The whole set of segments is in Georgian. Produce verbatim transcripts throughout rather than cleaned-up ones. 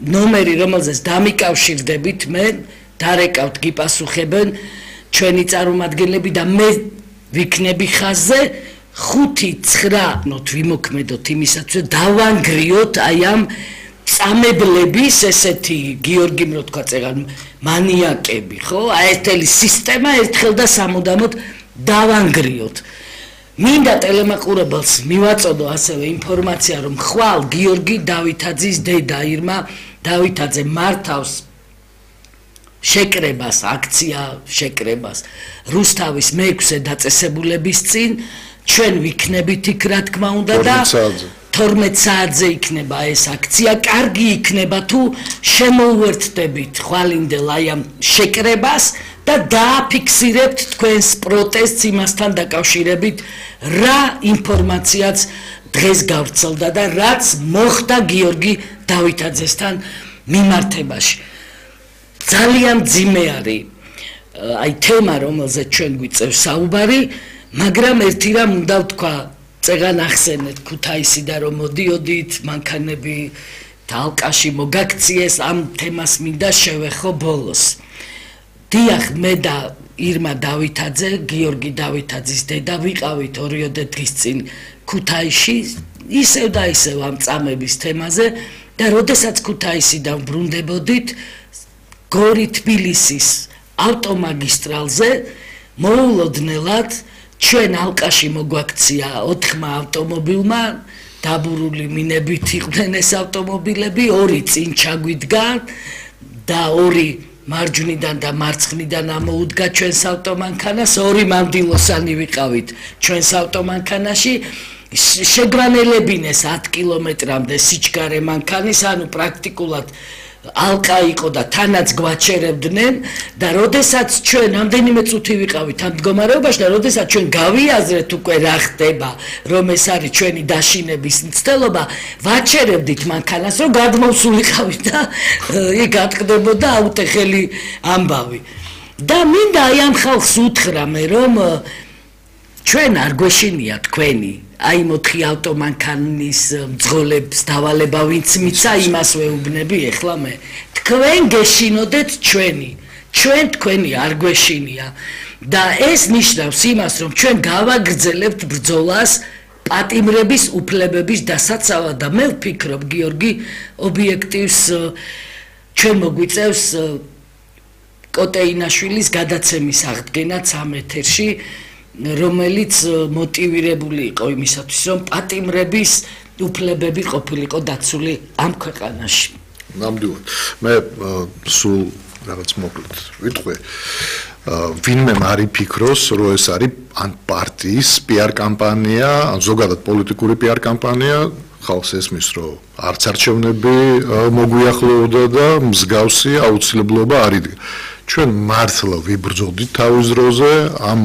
ნომერი რომელზეც დამიკავშირდებით მე დარეკავთ გიპასუხებენ ჩვენი წარმომადგენლები და მე ვიქნები ხაზზე ხუთი ცხრა ნოთ ვიმოქმედოთ იმისათვის დავანგრიოთ აი ამ წამებლების ესეთი გიორგი რო თქვა წეგან მანიაკები ხო აი ერთელი სისტემა ერთხელ და სამუდამოდ დავანგრიოთ მინდა ტელემაყურებელს მივაწოდო ასევე ინფორმაცია რომ ხვალ გიორგი დავითაძის დედა ირმა დავითაძე მართავს შეკრებას აქცია შეკრებას რუსთავის მეექვსე დაწესებულების წინ ჩვენ ვიქნებით იქ რა თქმა უნდა და თორმეტ საათზე იქნება ეს აქცია კარგი იქნება თუ შემოუერთდებით ხვალინდელ აი ამ შეკრებას და დააფიქსირებთ თქვენს პროტესტს იმასთან დაკავშირებით რა ინფორმაციაც დღეს გავრცელდა და რაც მოხდა გიორგი დავითაძესთან მიმართებაში ძალიან ძიმე არის აი თემა რომელზეც ჩვენ გვიწევს საუბარი მაგრამ ერთი რამ უნდა ვთქვა წეგან ახსენეთ ქუთაისიდან რომ მოდიოდით მანქანები და ალყაში მოგაქციეს ამ თემას მინდა შევეხო ბოლოს დიახ მე და ირმა დავითაძე გიორგი დავითაძის დედა ვიყავით ორიოდე დღის წინ ქუთაისში ისევ და ისევ ამ წამების თემაზე და როდესაც ქუთაისიდან ბრუნდებოდით გორი თბილისის ავტომაგისტრალზე მოულოდნელად ჩვენ ალყაში მოგვაქცია ოთხმა ავტომობილმა დაბურული მინებით იყვნენ ეს ავტომობილები ორი წინ ჩაგვიდგა და ორი მარჯვნიდან და მარცხნიდან ამოუდგა ჩვენს ავტომანქანას ორი მანდილოსანი ვიყავით ჩვენს ავტომანქანაში შეგვანელებინეს ათი კილომეტრამდე სიჩქარე მანქანის ანუ პრაქტიკულად ალყა იყო და თანაც გვაჩერებდნენ და როდესაც ჩვენ ამდენიმე წუთი ვიყავით ამ მდგომარეობაში და როდესაც ჩვენ გავიაზრეთ უკვე რა ხდება რომ ეს არის ჩვენი დაშინების მცდელობა ვაჩერებდით მანქანას რომ გადმოვსულიყავით და იქ გატყდებოდა აუტეხელი ამბავი და მინდა აი ამ ხალხს უთხრა მე რომ ჩვენ არ გვეშინია თქვენი აი მოთხი ავტომანქანის მძღოლებს დავალება ვინც მიცა იმას ვეუბნები ეხლა მე თქვენ გეშინოდეთ ჩვენი ჩვენ თქვენი არ გვეშინია და ეს ნიშნავს იმას რომ ჩვენ გავაგრძელებთ ბრძოლას პატიმრების უფლებების დასაცავად და მე ვფიქრობ გიორგი ობიექტივს ჩვენ მოგვიწევს კოტეინაშვილის გადაცემის აღდგენაც ამ ეთერში რომელიც მოტივირებული იყო იმისათვის რომ პატიმრების უფლებები ყოფილიყო დაცული ამ ქვეყანაში. ნამდვილად. მე სულ რაღაც მოკლედ ვიტყვი. ვინმე არ იფიქროს, რომ ეს არის ან პარტიის პიარ კამპანია, ან ზოგადად პოლიტიკური პიარ კამპანია, ხალხს ესმის, რომ არც არჩევნები მოგვიახლოვდა და მსგავსი აუცილებლობა არ იდგა. ჩვენ მართლა ვიბრძოლდით თავის დროზე ამ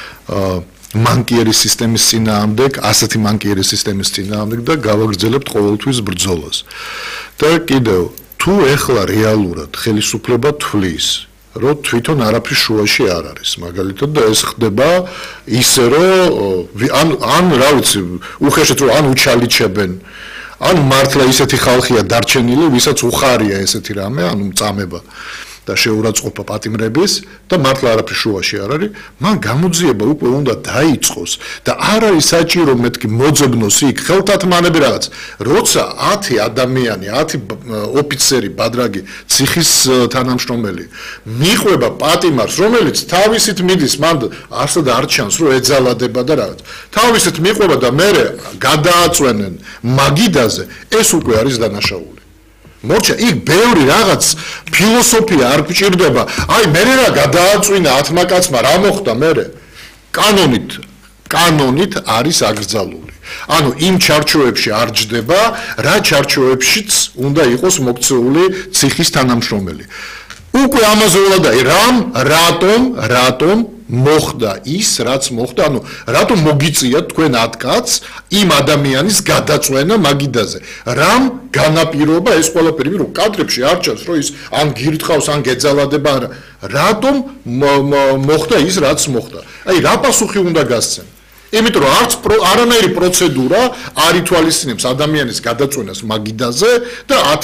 მანკიერი სისტემის წინააღმდეგ, ასეთი მანკიერი სისტემის წინააღმდეგ და გავაგრძელებთ ყოველთვის ბრძოლას. და კიდევ თუ ეხლა რეალურად ხელისუფლება თვლის, რომ თვითონ არაფრის შუაში არ არის, მაგალითად და ეს ხდება ისე რომ ან ან რა ვიცი, უხეშად რომ ან უჩალიჩებენ, ან მართლა ისეთი ხალხია დარჩენილი, ვისაც უხარია ესეთი რამე, ანუ მწამება. და შეურაცხყოფა პატიმრების და მართლა არაფრის შუაში არ არის, მან გამოძიება უკვე უნდა დაიწყოს და არ არის საჭირო მეთქი მოძებნოს იქ ხელთათმანები რაღაც. როცა ათი ადამიანი, ათი ოფიცერი, ბადრაგი, ციხის თანამშრომელი მიყვება პატიმარს, რომელიც თავისით მიდის, მან არსად არ ჩანს, რომ ეძალადება და რაღაც. თავისით მიყვება და მერე გადააწვენენ მაგიდაზე, ეს უკვე არის დანაშაული. მოჩა იქ ბევრი რაღაც ფილოსოფია არ გვჭირდება. აი მე რა გადააწვინა ათმა კაცმა რა მოხდა მე? კანონით, კანონით არის აკრძალული. ანუ იმ ჩარჩოებში არ ჯდება, რა ჩარჩოებშიც უნდა იყოს მოქცეული ციხის თანამშრომელი. უკვე ამაზე ვლადაი რამ, რატომ, რატომ მოხდა ის, რაც მოხდა, ანუ რატომ მოგიწია თქვენ ათ კაცს იმ ადამიანის გადაწვენა მაგიდაზე? რამ განაპირობა ეს ყველაფერი, რომ კადრებში არ ჩანს, რომ ის ან გირტყავს, ან გეძალადება, რატომ მოხდა ის, რაც მოხდა? აი რა პასუხი უნდა გასცენ? იმიტომ რომ არც არანაირი პროცედურა არ ითვალისწინებს ადამიანის გადაწვენას მაგიდაზე და